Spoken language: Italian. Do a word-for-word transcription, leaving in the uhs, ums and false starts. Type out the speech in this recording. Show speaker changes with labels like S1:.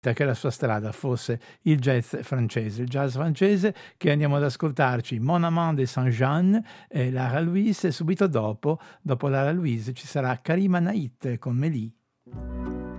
S1: che la sua strada fosse il jazz francese, il jazz francese che andiamo ad ascoltarci Mon Amant de Saint-Jean e Lara Louise, e subito dopo, dopo Lara Louise ci sarà Karima Nait con Mélie.